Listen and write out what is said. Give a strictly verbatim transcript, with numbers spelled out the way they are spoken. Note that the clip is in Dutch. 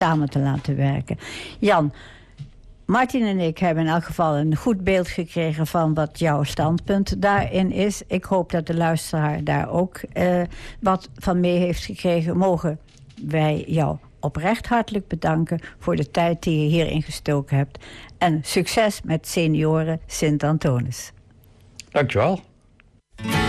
samen te laten werken. Jan, Martin en ik hebben in elk geval een goed beeld gekregen van wat jouw standpunt daarin is. Ik hoop dat de luisteraar daar ook uh, wat van mee heeft gekregen. Mogen wij jou oprecht hartelijk bedanken voor de tijd die je hierin gestoken hebt. En succes met Senioren Sint-Antonis. Dankjewel.